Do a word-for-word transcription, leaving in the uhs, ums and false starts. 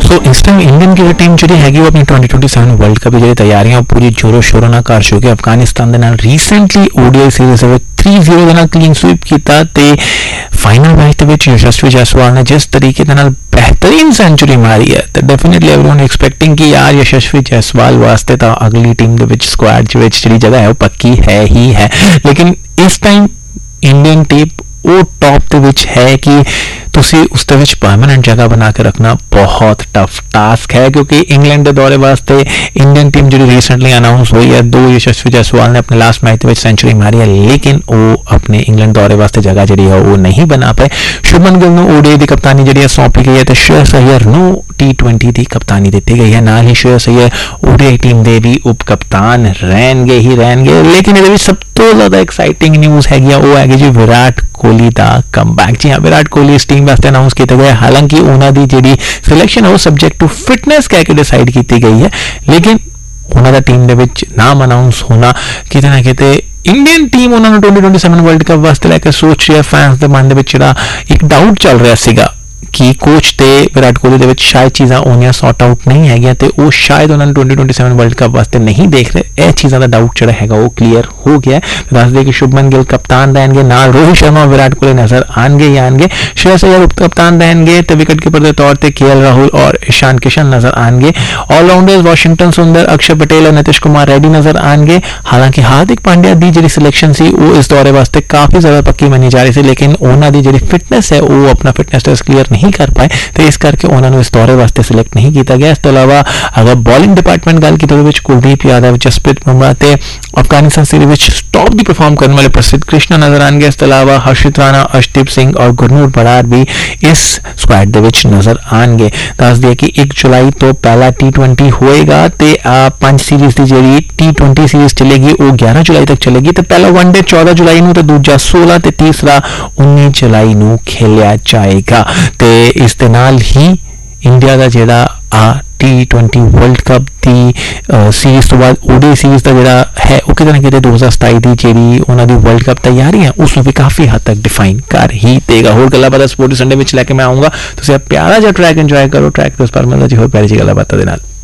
सो इस time Indian cricket team जी हैगी अपनी twenty twenty seven world cup की तैयारियां पूरी जोरों शोरों ਨਾਲ कर चुकी अफगानिस्तान ਦੇ ਨਾਲ ਰੀਸੈਂਟਲੀ ओडीआई सीरीज ਵਿੱਚ थ्री जीरो ਦੇ ਨਾਲ क्लीन स्वीप ਕੀਤਾ ਤੇ फाइनल मैच ਦੇ ਵਿੱਚ यशस्वी जायसवाल ने जिस तरीके ਦੇ ਨਾਲ बेहतरीन सेंचुरी मारी है तो डेफिनेटली एवरीवन एक्सपेक्टिंग कि यार यशस्वी जायसवाल वास्ते तो अगली टीम ਦੇ ਵਿੱਚ स्क्वाड ਦੇ ਵਿੱਚ ਜਿਹੜੀ जगह है वो पक्की है ही है लेकिन इस टाइम इंडियन टीम वो टॉप ਦੇ ਵਿੱਚ है कि ਤੁਸੀਂ ਉਸ ਦੇ ਵਿੱਚ परमानेंट जगह बना के रखना बहुत टफ टास्क है क्योंकि इंग्लैंड के दौरे वास्ते इंडियन टीम जी रिसेंटली अनाउंस हुई है दो यशस्वी जायसवाल ने अपने लास्ट मैच में सेंचुरी मारी है लेकिन वो अपने इंग्लैंड दौरे वास्ते जगह जी है वो नहीं बना पाए शुभमन गिल को ओडीआई की कप्तानी जी सौंपी गई है तो श्रेयस अय्यर को टी ट्वेंटी की कप्तानी दी गई है नाल ही श्रेयस अय्यर ओडीआई टीम के भी उप कप्तान रहणगे ही रहणगे लेकिन ये सब तो ज़्यादा एक्साइटिंग न्यूज़ हैगी वो हैगी जी विराट कोहली का कमबैक जी हाँ विराट कोहली इस टीम वास्ते अनाउंस किया गया हालांकि उन्होंने जी सिलेक्शन है वो सबजैक्ट टू फिटनेस कह के डिसाइड की गई है लेकिन उन्होंने टीम के नाम अनाउंस होना किते ना किते इंडियन टीम उन्होंने twenty twenty seven world cup वास्ते लैके सोच रही है फैंस के मन में एक डाउट चल रहा सीगा कि कोच ते विराट कोहली दे शायद चीज़ां होनियां सॉर्ट आउट नहीं है तो वो शायद उन्होंने twenty twenty seven world cup वास्ते नहीं देख रहे यह चीज़ों का डाउट जो है वो क्लीयर हो गया दस दे कि शुभमन गिल कप्तान रहेंगे नाल रोहित शर्मा और विराट कोहली नजर आएंगे ही आएंगे श्रेयस अय्यर उप कप्तान रहेंगे तो विकेट कीपर के तौर पर के एल राहुल और ईशान किशन नजर आएंगे ऑलराउंडर्स वाशिंगटन सुंदर अक्षर पटेल और नीतीश कुमार रेड्डी नजर आएंगे हालांकि हार्दिक पांड्या की जी सिलेक्शन सी वो इस दौरे वास्ते काफ़ी ज़्यादा पक्की मनी जा रही थी लेकिन उन्होंने जी फिटनेस है वो अपना फिटनेस टेस्ट क्लीयर नहीं कर पाए तो इस करके उन्होंने इस दौरे वास्ते सिलेक्ट नहीं किया गया इस अलावा अगर बॉलिंग डिपार्टमेंट गल की तो कुलदीप यादव जसप्रीत बुमराह ते अफगानिस्तान सीरीज टॉप दी परफॉर्म करने वाले प्रसिद्ध कृष्णा नजर आएंगे इस अलावा हर्षित राणा अर्शदीप सिंह और गुरनूर बरार भी इस स्क्वाड दे विच नजर आएंगे दस दिया कि एक जुलाई तो पहला टी ट्वेंटी होएगा तो पंज सीरीज की जी टी ट्वेंटी सीरीज चलेगी वो ग्यारह जुलाई तक चलेगी तो पहला वनडे चौदह जुलाई नूं तो दूजा सोलह तो तीसरा उन्नीस जुलाई नूं खेलिया जाएगा तो इस दे नाल ही इंडिया का जिहड़ा आ टी ट्वेंटी वर्ल्ड कप की सीरीज तो बाद ओडीआई सीरीज का जिहड़ा है वो किते ना किते दो हज़ार सताई की जिहड़ी उन्हां दी वर्ल्ड कप तैयारी है उसमें भी काफ़ी हद तक डिफाइन कर ही देगा होर गल्लां बातां स्पोर्ट्स संडे में लैके मैं आऊँगा तुसीं प्यारा जिहा ट्रैक इंजॉय करो ट्रैक ते उस पर मतलब जी होर प्यारी जी गल्लां बातां दे नाल।